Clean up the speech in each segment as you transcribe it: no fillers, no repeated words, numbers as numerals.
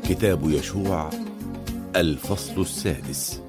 كتاب يشوع الفصل 6.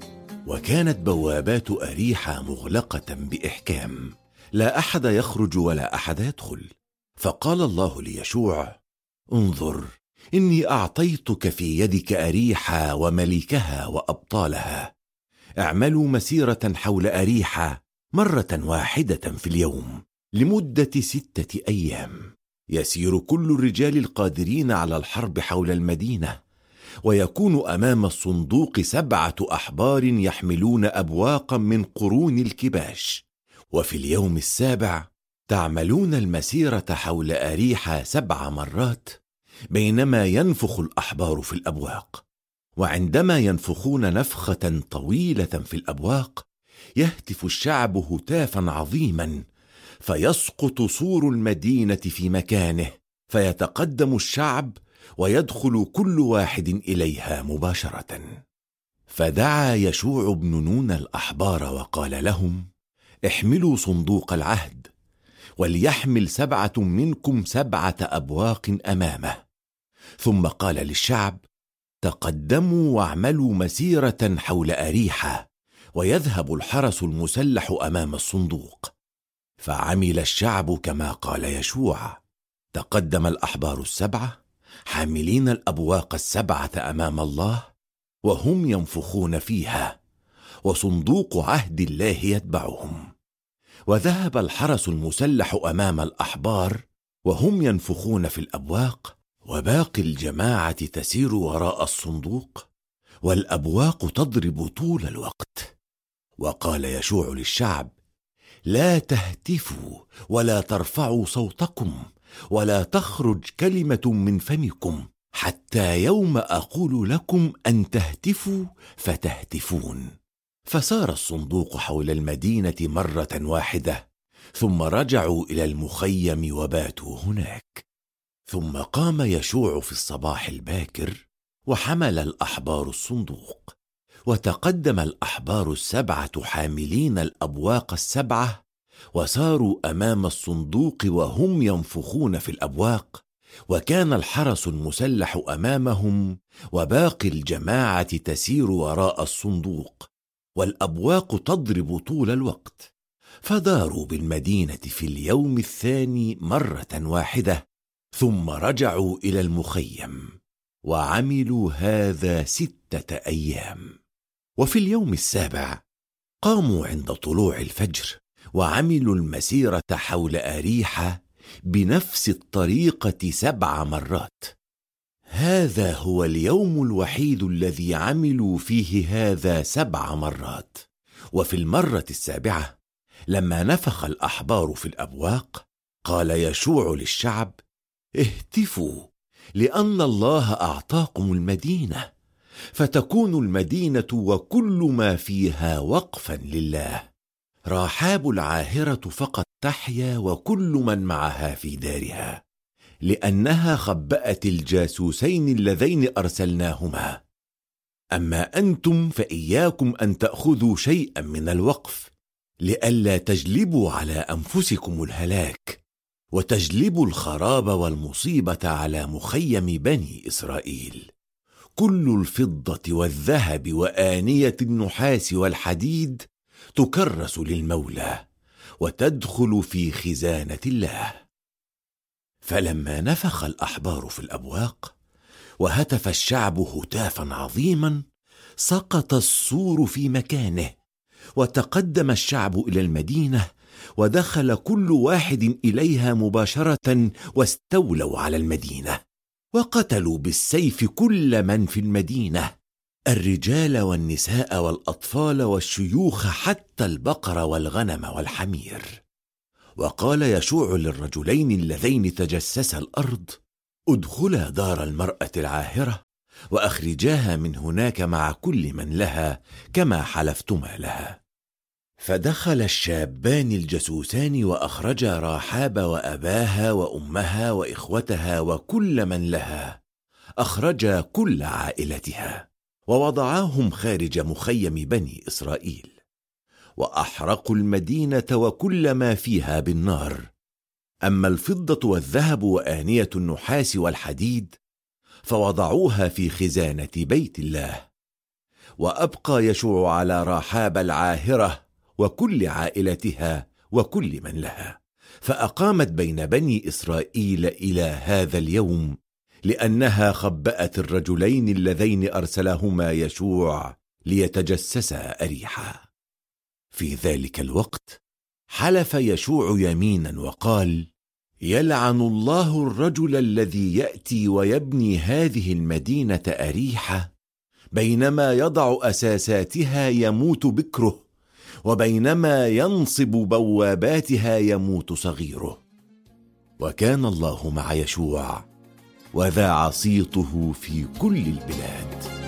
وكانت بوابات أريحة مغلقة بإحكام، لا أحد يخرج ولا أحد يدخل. فقال الله ليشوع: انظر، إني أعطيتك في يدك أريحة وملكها وأبطالها. اعملوا مسيرة حول أريحة مرة واحدة في اليوم لمدة 6 أيام. يسير كل الرجال القادرين على الحرب حول المدينة، ويكون أمام الصندوق 7 أحبار يحملون أبواقا من قرون الكباش. وفي اليوم 7 تعملون المسيرة حول أريحة 7 مرات، بينما ينفخ الأحبار في الأبواق. وعندما ينفخون نفخة طويلة في الأبواق، يهتف الشعب هتافا عظيما، فيسقط سور المدينة في مكانه، فيتقدم الشعب ويدخل كل واحد إليها مباشرة. فدعا يشوع بن نون الأحبار وقال لهم: احملوا صندوق العهد، وليحمل 7 منكم 7 أبواق أمامه. ثم قال للشعب: تقدموا واعملوا مسيرة حول أريحة، ويذهب الحرس المسلح أمام الصندوق. فعمل الشعب كما قال يشوع. تقدم الأحبار 7 حاملين الأبواق 7 أمام الله، وهم ينفخون فيها، وصندوق عهد الله يتبعهم. وذهب الحرس المسلح أمام الأحبار وهم ينفخون في الأبواق، وباقي الجماعة تسير وراء الصندوق، والأبواق تضرب طول الوقت. وقال يشوع للشعب: لا تهتفوا ولا ترفعوا صوتكم، ولا تخرج كلمة من فمكم، حتى يوم أقول لكم أن تهتفوا فتهتفون. فسار الصندوق حول المدينة مرة واحدة، ثم رجعوا إلى المخيم وباتوا هناك. ثم قام يشوع في الصباح الباكر، وحمل الأحبار الصندوق، وتقدم الأحبار 7 حاملين الأبواق 7، وساروا أمام الصندوق وهم ينفخون في الأبواق، وكان الحرس المسلح أمامهم، وباقي الجماعة تسير وراء الصندوق، والأبواق تضرب طول الوقت. فداروا بالمدينة في اليوم 2 مرة واحدة، ثم رجعوا إلى المخيم، وعملوا هذا 6 أيام. وفي اليوم 7 قاموا عند طلوع الفجر، وعملوا المسيرة حول أريحة بنفس الطريقة 7 مرات. هذا هو اليوم الوحيد الذي عملوا فيه هذا 7 مرات. وفي المرة 7 لما نفخ الأحبار في الأبواق، قال يشوع للشعب: اهتفوا، لأن الله أعطاكم المدينة، فتكون المدينة وكل ما فيها وقفا لله. راحاب العاهرة فقط تحيا، وكل من معها في دارها، لأنها خبأت الجاسوسين اللذين أرسلناهما. أما أنتم فإياكم أن تأخذوا شيئا من الوقف، لئلا تجلبوا على أنفسكم الهلاك، وتجلبوا الخراب والمصيبة على مخيم بني إسرائيل. كل الفضة والذهب وآنية النحاس والحديد تكرس للمولى، وتدخل في خزانة الله. فلما نفخ الأحبار في الأبواق وهتف الشعب هتافا عظيما، سقط السور في مكانه، وتقدم الشعب إلى المدينة، ودخل كل واحد إليها مباشرة، واستولوا على المدينة، وقتلوا بالسيف كل من في المدينة، الرجال والنساء والأطفال والشيوخ، حتى البقر والغنم والحمير. وقال يشوع للرجلين اللذين تجسسا الأرض: ادخلا دار المرأة العاهرة، وأخرجاها من هناك مع كل من لها، كما حلفتما لها. فدخل الشابان الجسوسان وأخرجا راحاب وأباها وأمها وإخوتها وكل من لها، أخرجا كل عائلتها، ووضعاهم خارج مخيم بني إسرائيل، وأحرقوا المدينة وكل ما فيها بالنار. أما الفضة والذهب وآنية النحاس والحديد فوضعوها في خزانة بيت الله. وأبقى يشوع على راحاب العاهرة وكل عائلتها وكل من لها، فأقامت بين بني إسرائيل إلى هذا اليوم، لأنها خبأت الرجلين اللذين أرسلهما يشوع ليتجسسا أريحا. في ذلك الوقت حلف يشوع يمينا وقال: يلعن الله الرجل الذي يأتي ويبني هذه المدينة أريحة، بينما يضع أساساتها يموت بكره، وبينما ينصب بواباتها يموت صغيره. وكان الله مع يشوع، وذاع صيته في كل البلاد.